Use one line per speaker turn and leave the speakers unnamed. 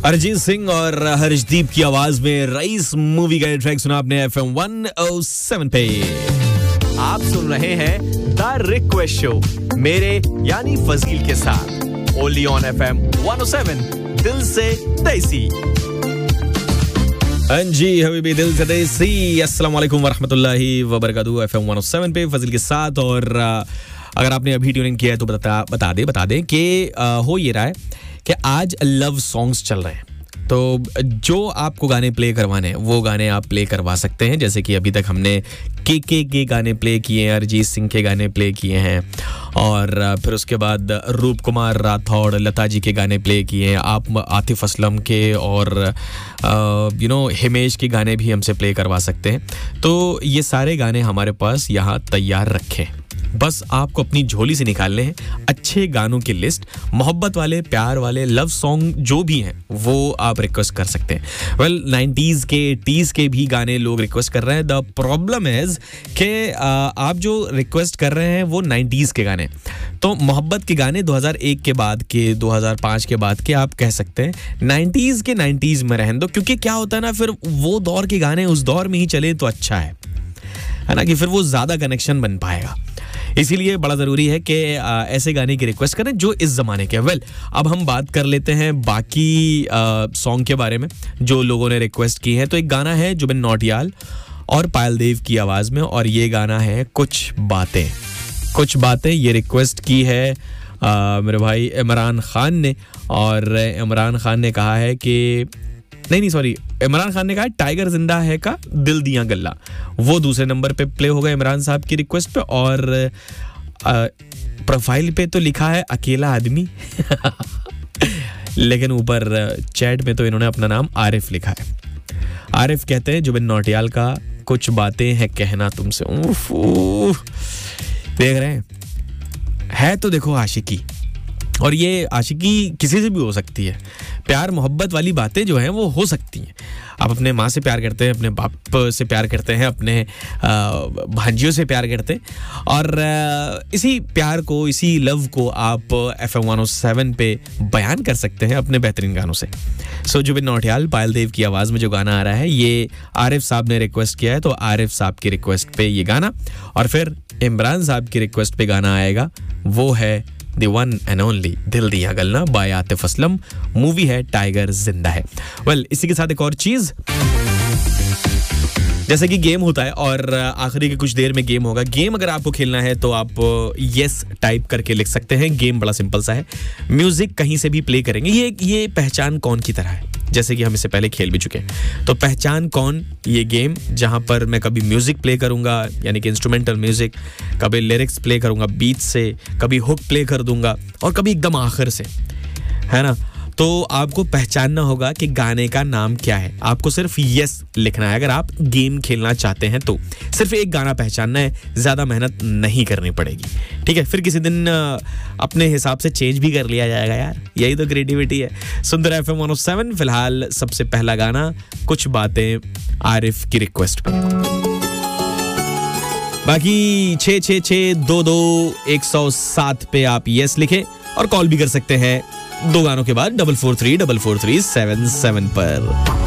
अरिजीत सिंह और हर्षदीप की आवाज में रईस मूवी का ट्रैक सुना आपने FM 107 पे।
आप सुन रहे हैं द रिक्वेस्ट शो मेरे यानी फजील के साथ ओनली ऑन FM 107 दिल से देसी।
हाँ जी हबीबी दिल से देसी। अस्सलाम वालेकुम वरहमतुल्लाहि वबरकातुहू। FM 107 पे फजील के साथ। और अगर आपने अभी ट्यूनिंग किया है तो बता दें कि हो ये रहा है कि आज लव सॉन्ग्स चल रहे हैं, तो जो आपको गाने प्ले करवाने हैं वो गाने आप प्ले करवा सकते हैं। जैसे कि अभी तक हमने के गाने प्ले किए हैं, अरिजीत सिंह के गाने प्ले किए हैं, और फिर उसके बाद रूप कुमार राठौड़ लता जी के गाने प्ले किए हैं। आप आतिफ असलम के और हिमेश के गाने भी हमसे प्ले करवा सकते हैं। तो ये सारे गाने हमारे पास यहाँ तैयार रखे हैं, बस आपको अपनी झोली से निकालने हैं अच्छे गानों की लिस्ट। मोहब्बत वाले, प्यार वाले, लव सॉन्ग जो भी हैं वो आप रिक्वेस्ट कर सकते हैं। वेल 90s के 80s के भी गाने लोग रिक्वेस्ट कर रहे हैं। द प्रॉब्लम इज कि आप जो रिक्वेस्ट कर रहे हैं वो 90s के गाने, तो मोहब्बत के गाने 2001 के बाद के, 2005 के बाद के आप कह सकते हैं। 90s के 90s में रहने दो, क्योंकि क्या होता है ना, फिर वो दौर के गाने उस दौर में ही चले तो अच्छा है ना, कि फिर वो ज्यादा कनेक्शन बन पाएगा। इसीलिए बड़ा ज़रूरी है कि ऐसे गाने की रिक्वेस्ट करें जो इस ज़माने के। वेल अब हम बात कर लेते हैं बाकी सॉन्ग के बारे में जो लोगों ने रिक्वेस्ट की है। तो एक गाना है जुबिन नौटियाल और पायल देव की आवाज़ में, और ये गाना है कुछ बातें। ये रिक्वेस्ट की है मेरे भाई इमरान खान ने, और इमरान खान ने कहा है कि इमरान खान ने कहा टाइगर जिंदा है का दिल दिया गल्ला, वो दूसरे नंबर पे प्ले होगा इमरान साहब की रिक्वेस्ट पे। और प्रोफाइल पे तो लिखा है अकेला आदमी लेकिन ऊपर चैट में तो इन्होंने अपना नाम आरिफ लिखा है। आरिफ कहते हैं जुबिन नौटियाल का कुछ बातें हैं कहना तुमसे। देख रहे हैं तो देखो आशिकी, और ये आशिकी किसी से भी हो सकती है। प्यार मोहब्बत वाली बातें जो हैं वो हो सकती हैं। आप अपने माँ से प्यार करते हैं, अपने बाप से प्यार करते हैं, अपने भांजियों से प्यार करते हैं, और इसी प्यार को, इसी लव को आप FM 107 पे बयान कर सकते हैं अपने बेहतरीन गानों से। सो जुबिन नौटियाल, पायल देव की आवाज़ में जो गाना आ रहा है ये आरिफ साहब ने रिक्वेस्ट किया है, तो आरिफ साहब की रिक्वेस्ट पे ये गाना, और फिर इमरान साहब की रिक्वेस्ट पे गाना आएगा, वो है द वन एंड ओनली दिल दिया गल्ला बाय आतिफ असलम। मूवी है टाइगर जिंदा है। वेल इसी के साथ एक और चीज, जैसे कि गेम होता है और आखिरी के कुछ देर में गेम होगा। गेम अगर आपको खेलना है तो आप यस टाइप करके लिख सकते हैं। गेम बड़ा सिंपल सा है, म्यूजिक कहीं से भी प्ले करेंगे। ये पहचान कौन की तरह है, जैसे कि हम इससे पहले खेल भी चुके हैं। तो पहचान कौन ये गेम, जहां पर मैं कभी म्यूजिक प्ले करूंगा यानी कि इंस्ट्रूमेंटल म्यूजिक, कभी लिरिक्स प्ले करूंगा बीट से, कभी हुक प्ले कर दूंगा, और कभी एकदम आखिर से, है ना। तो आपको पहचानना होगा कि गाने का नाम क्या है। आपको सिर्फ यस लिखना है अगर आप गेम खेलना चाहते हैं। तो सिर्फ एक गाना पहचानना है, ज्यादा मेहनत नहीं करनी पड़ेगी, ठीक है। फिर किसी दिन अपने हिसाब से चेंज भी कर लिया जाएगा यार, यही तो क्रिएटिविटी है। सुंदर FM 107 फिलहाल सबसे पहला गाना कुछ बातें आरिफ की रिक्वेस्ट पे। बाकी 66622 पे आप यस लिखें और कॉल भी कर सकते हैं 2 गानों के बाद 443-443-77 पर।